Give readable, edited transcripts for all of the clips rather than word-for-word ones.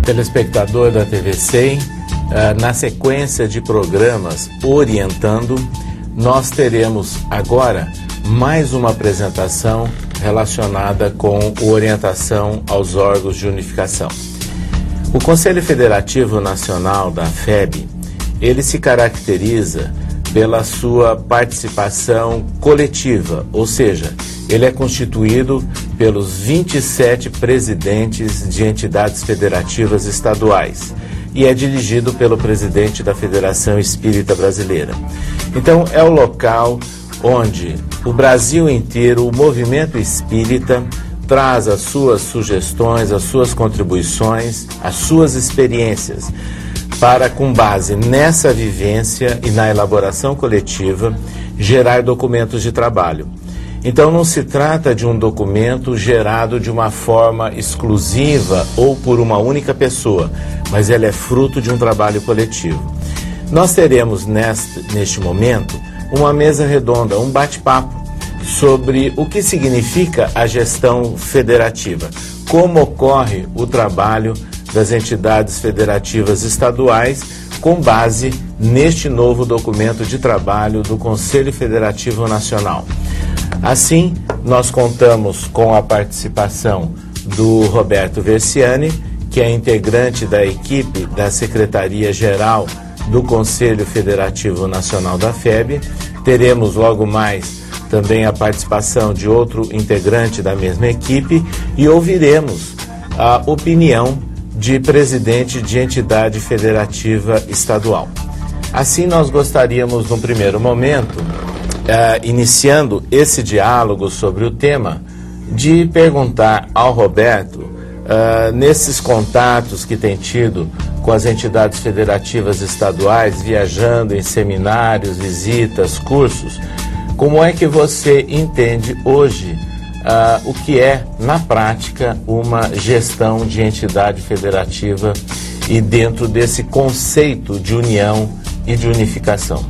telespectador da TV 100, na sequência de programas Orientando, nós teremos agora mais uma apresentação relacionada com orientação aos órgãos de unificação. O Conselho Federativo Nacional da FEB, ele se caracteriza pela sua participação coletiva, ou seja, ele é constituído pelos 27 presidentes de entidades federativas estaduais e é dirigido pelo presidente da Federação Espírita Brasileira. Então, é o local onde o Brasil inteiro, o movimento espírita, traz as suas sugestões, as suas contribuições, as suas experiências, para, com base nessa vivência e na elaboração coletiva, gerar documentos de trabalho. Então não se trata de um documento gerado de uma forma exclusiva ou por uma única pessoa, mas ele é fruto de um trabalho coletivo. Nós teremos neste momento uma mesa redonda, um bate-papo sobre o que significa a gestão federativa, como ocorre o trabalho das entidades federativas estaduais com base neste novo documento de trabalho do Conselho Federativo Nacional. Assim, nós contamos com a participação do Roberto Versiani, que é integrante da equipe da Secretaria-Geral do Conselho Federativo Nacional da FEB. Teremos logo mais também a participação de outro integrante da mesma equipe e ouviremos a opinião de presidente de entidade federativa estadual. Assim, nós gostaríamos, num primeiro momento, iniciando esse diálogo sobre o tema, de perguntar ao Roberto, nesses contatos que tem tido com as entidades federativas estaduais, viajando em seminários, visitas, cursos, como é que você entende hoje o que é, na prática, uma gestão de entidade federativa e dentro desse conceito de união e de unificação?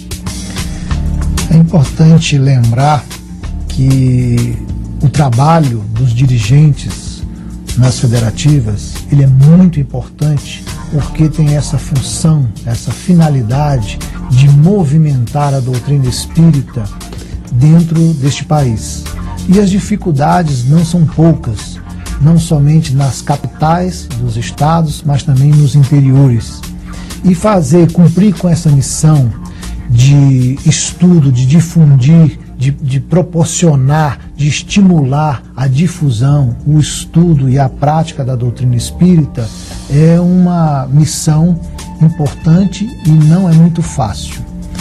É importante lembrar que o trabalho dos dirigentes nas federativas, ele é muito importante porque tem essa função, essa finalidade de movimentar a doutrina espírita dentro deste país. E as dificuldades não são poucas, não somente nas capitais dos estados, mas também nos interiores. E cumprir com essa missão de estudo, de difundir, de proporcionar, de estimular a difusão, o estudo e a prática da doutrina espírita é uma missão importante e não é muito fácil.